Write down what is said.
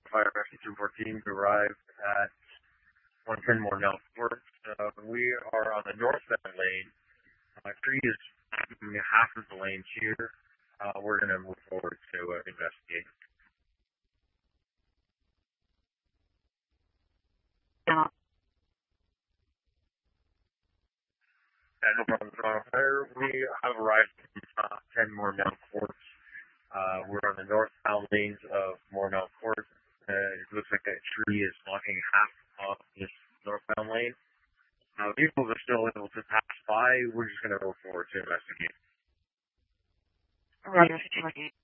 Fire Rescue 214. We arrived at 110 Mornell Court. We are on the northbound lane. Tree is half of the lanes here. We're going to move forward to investigate. No problem, Toronto Fire. We have arrived at 10 Mornell Court. We're on the northbound lanes of Mornell Court. It looks like that tree is blocking half of this northbound lane. Vehicles are still able to pass by. We're just going to go forward to investigate. Roger, 214.